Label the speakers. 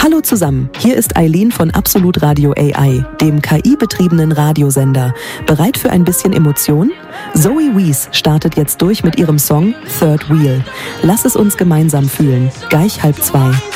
Speaker 1: Hallo zusammen, hier ist Eileen von Absolut Radio AI, dem KI-betriebenen Radiosender. Bereit für ein bisschen Emotion? Zoe Wees startet jetzt durch mit ihrem Song Third Wheel. Lass es uns gemeinsam fühlen. Gleich 1:30.